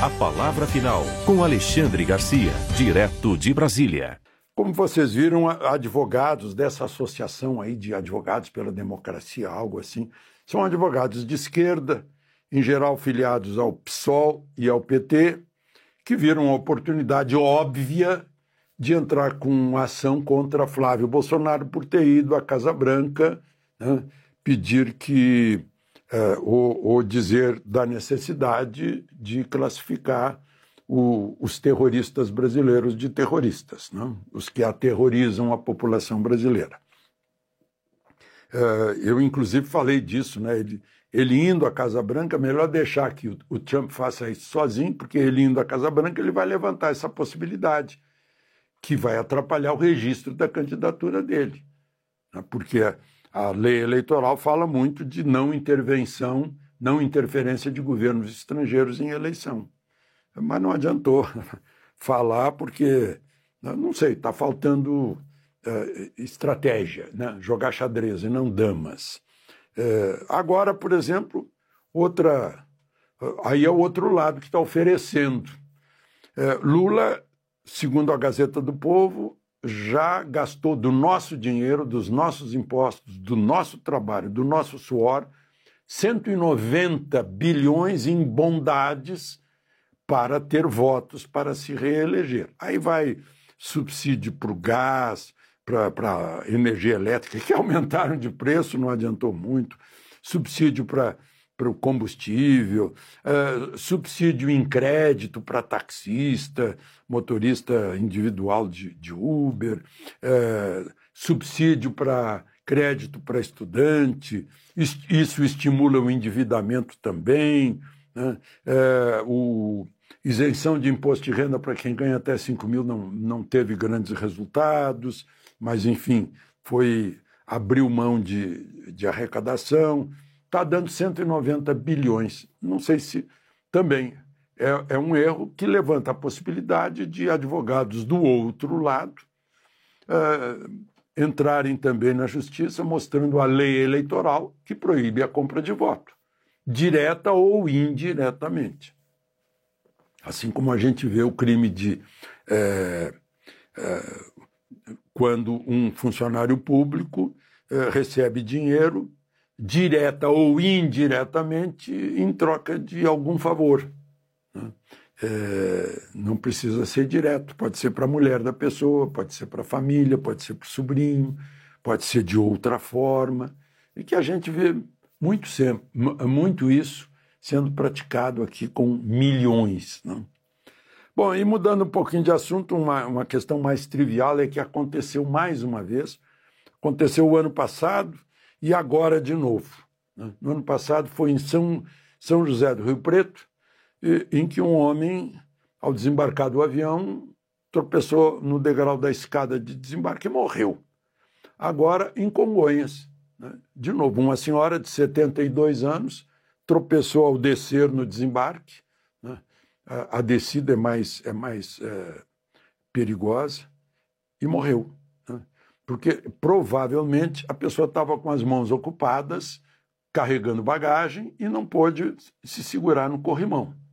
A palavra final, com Alexandre Garcia, direto de Brasília. Como vocês viram, advogados dessa associação aí de advogados pela democracia, algo assim, são advogados de esquerda, em geral filiados ao PSOL e ao PT, que viram a oportunidade óbvia de entrar com uma ação contra Flávio Bolsonaro por ter ido à Casa Branca, né, pedir que, ou dizer da necessidade de classificar os terroristas brasileiros de terroristas, né, os que aterrorizam a população brasileira. Eu, inclusive, falei disso, né, ele indo à Casa Branca, melhor deixar que o Trump faça isso sozinho, porque ele indo à Casa Branca, ele vai levantar essa possibilidade, que vai atrapalhar o registro da candidatura dele. Né? Porque a lei eleitoral fala muito de não intervenção, não interferência de governos estrangeiros em eleição. Mas não adiantou falar porque, não sei, está faltando estratégia, né? Jogar xadrez e não damas. Agora, por exemplo, aí é o outro lado que está oferecendo. Lula, segundo a Gazeta do Povo, já gastou do nosso dinheiro, dos nossos impostos, do nosso trabalho, do nosso suor, 190 bilhões em bondades para ter votos para se reeleger. Aí vai subsídio para o gás, para a energia elétrica, que aumentaram de preço, não adiantou muito, subsídio para o combustível, subsídio em crédito para taxista, motorista individual de Uber, subsídio para crédito para estudante, isso estimula o endividamento também, né? Isenção de imposto de renda para quem ganha até 5 mil não teve grandes resultados, mas, enfim, abriu mão de arrecadação, está dando 190 bilhões. Não sei se também é um erro que levanta a possibilidade de advogados do outro lado entrarem também na justiça mostrando a lei eleitoral que proíbe a compra de voto, direta ou indiretamente. Assim como a gente vê o crime de quando um funcionário público recebe dinheiro, direta ou indiretamente, em troca de algum favor. Né? Não precisa ser direto, pode ser para a mulher da pessoa, pode ser para a família, pode ser para o sobrinho, pode ser de outra forma, e que a gente vê muito isso sendo praticado aqui com milhões. Né? Bom, e mudando um pouquinho de assunto, uma questão mais trivial é que aconteceu mais uma vez, aconteceu o ano passado e agora de novo. Né? No ano passado foi em São José do Rio Preto, em que um homem, ao desembarcar do avião, tropeçou no degrau da escada de desembarque e morreu. Agora, em Congonhas, né? De novo, uma senhora de 72 anos tropeçou ao descer no desembarque, né? A descida é mais perigosa, e morreu. Né? Porque provavelmente a pessoa estava com as mãos ocupadas, carregando bagagem, e não pôde se segurar no corrimão.